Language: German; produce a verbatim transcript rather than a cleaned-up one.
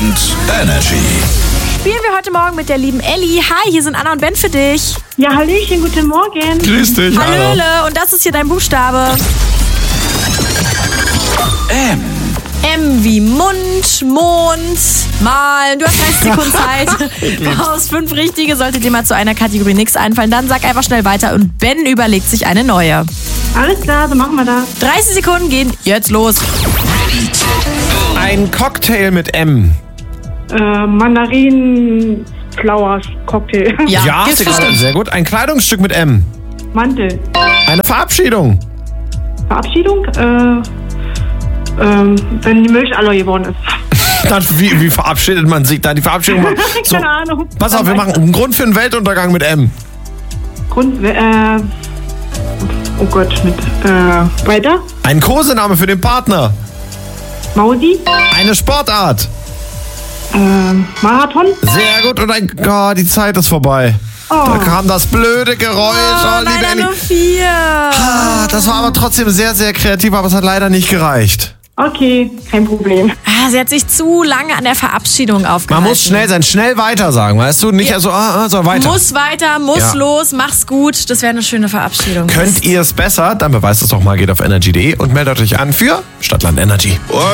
und Energy. Spielen wir heute Morgen mit der lieben Elli. Hi, hier sind Anna und Ben für dich. Ja, hallöchen, guten Morgen. Grüß dich. Hallöle. Und das ist hier dein Buchstabe. M. M wie Mund, Mond, Malen. Du hast dreißig Sekunden Zeit. Du brauchst fünf richtige. Sollte dir mal zu einer Kategorie nichts einfallen, dann sag einfach schnell weiter und Ben überlegt sich eine neue. Alles klar, so machen wir das. dreißig Sekunden gehen jetzt los. Ein Cocktail mit M. Äh, Mandarin-Flowers-Cocktail. Ja, hast gibt's du gerade. bestimmt. Sehr gut. Ein Kleidungsstück mit M. Mantel. Eine Verabschiedung. Verabschiedung? Äh, ähm, wenn die Milch alle geworden ist. Dann, wie, wie verabschiedet man sich da? Die Verabschiedung macht. So, Keine Ahnung. pass auf, wir machen einen Grund für einen Weltuntergang mit M. Grund, äh, oh Gott, mit, äh, weiter? Ein Kosename für den Partner. Mausi? Eine Sportart. Ähm, Marathon? Sehr gut. Und ein. Oh, die Zeit ist vorbei. Oh. Da kam das blöde Geräusch. Oh, Oh, liebe leider Elli. nur vier. Ah, das war aber trotzdem sehr, sehr kreativ, aber es hat leider nicht gereicht. Okay, kein Problem. Ah, sie hat sich zu lange an der Verabschiedung aufgehalten. Man muss schnell sein, schnell weiter sagen, weißt du? Nicht Ja. also, ah, ah, so weiter. Muss weiter, muss Ja. los, mach's gut. Das wäre eine schöne Verabschiedung. Könnt ihr es besser? Dann beweist es doch mal, geht auf energy punkt de und meldet euch an für Stadtland Energy.